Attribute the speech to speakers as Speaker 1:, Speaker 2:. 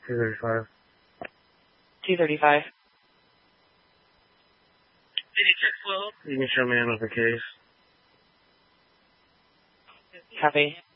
Speaker 1: 235.
Speaker 2: 235.
Speaker 3: Any check flow?
Speaker 1: You can show me in with the case.
Speaker 2: Copy.